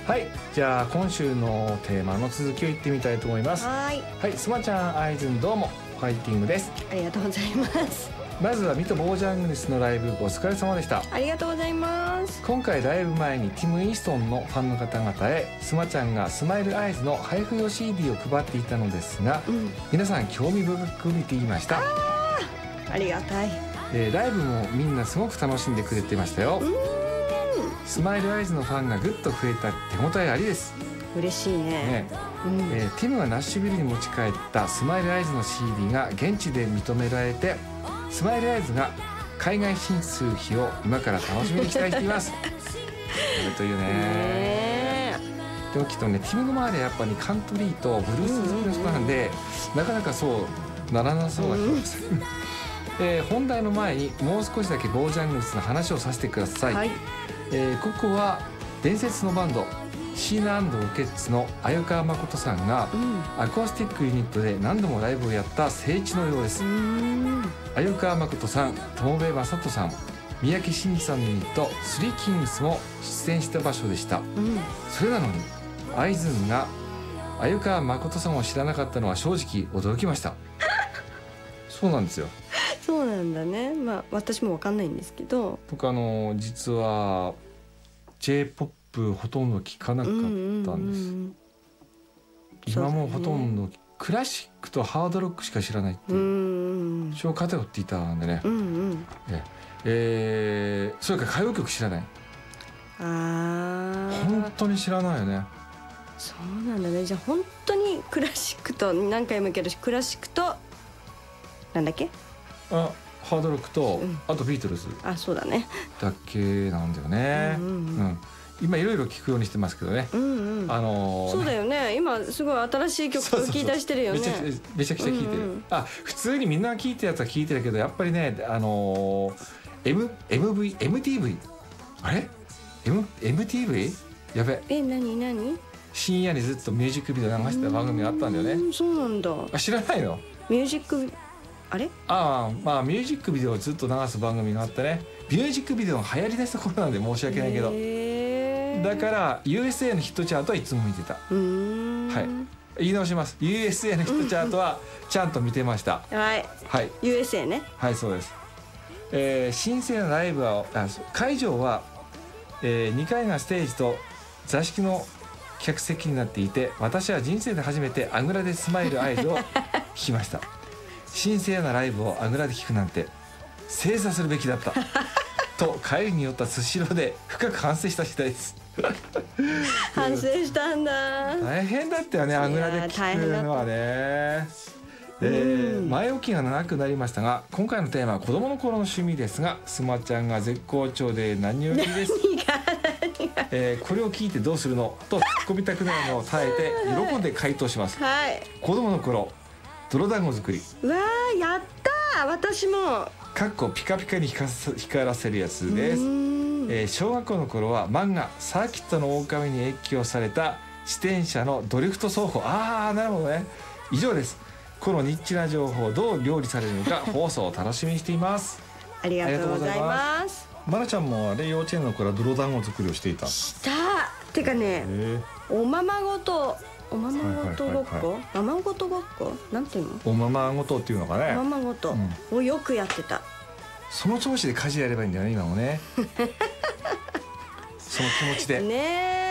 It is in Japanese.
はい、じゃあ今週のテーマの続きを言ってみたいと思います。はい、スマちゃん、アイズンどうもファイティングです。 ありがとうございます。 まずはミト・ボージャングリスのライブお疲れ様でした。 ありがとうございます。 今回ライブ前にティム・イーストンのファンの方々へスマちゃんがスマイルアイズの配布用 CD を配っていたのですが、皆さん興味深く見ていました。 ありがたい。 ライブもみんなすごく楽しんでくれてましたよ。スマイルアイズのファンがぐっと増えた手応えありです。 嬉しいね。 ティムがナッシュビルに持ち帰ったスマイルアイズの CD が現地で認められて、スマイルアイズが海外進出する日を今から楽しみに期待しています。というね。でもきっとね、ティムの周りはやっぱりカントリーとブルース好きの人なんで、なかなかそうならなそうな気がする。本題の前にもう少しだけボージャングリスの話をさせてください。ここは伝説のバンドシーナ&ロケッツの鮎川誠さんがアコースティックユニットで何度もライブをやった聖地のようです。鮎川誠さん、友部正人さん、三宅伸二さんのユニットスリーキングスも出演した場所でした。それなのにアイズンが鮎川誠さんを知らなかったのは正直驚きました。そうなんですよ。 そうなんだね。まあ私も分かんないんですけど、 僕実は J-POP ほとんど聞かなかったんです。今もほとんどクラシックとハードロックしか知らないっていう超偏っていたんでね。それから歌謡曲知らない。本当に知らないよね。 そうなんだね。じゃあ本当にクラシックと何回も言うけど、クラシックとなんだっけ、 ハードロックと、あとビートルズそうだねだけなんだよね。今いろいろ聞くようにしてますけどね。 そうだよね。今すごい新しい曲聴いたりしてるよね。 めちゃくちゃ聴いてる。普通にみんな聴いてるやつは聴いてるけど、やっぱりねMTV あれ MTV やべ。 何深夜にずっとミュージックビデオ流した番組があったんだよね。 そうなんだ。 知らないの？ ミュージックミュージックビデオをずっと流す番組があってね。ミュージックビデオが流行りだした頃なんで申し訳ないけど、だから USA のヒットチャートはいつも見てた。言い直します。 USA のヒットチャートはちゃんと見てました。 USA ね。 そうです。神聖なライブは会場は、2階がステージと座敷の客席になっていて、私は人生で初めてアグラでスマイルアイズを聴きました。神聖なライブをアグラで聴くなんて正座するべきだったと帰りに寄ったスシローで深く反省した次第です。 反省したんだ。 大変だったよね、アグラで聴くのはね。前置きが長くなりましたが、今回のテーマは子供の頃の趣味ですが、スマちゃんが絶好調で何よりです。これを聞いてどうするのと突っ込みたくなるのを耐えて喜んで回答します。子供の頃泥団子作り。 やったー。私もピカピカに光らせるやつです。小学校の頃は漫画「サーキットの狼」に影響された自転車のドリフト走法。なるほどね。以上です。このニッチな情報をどう料理されるのか放送を楽しみにしています。 ありがとうございます。 まなちゃんも幼稚園の頃は泥団子作りをしていた。 てかね、おままごとごっこ、ままごとごっこなんていうの？ おままごとっていうのかね。 おままごとをよくやってた。 その調子で家事やればいいんだよね、今もね。その気持ちでね。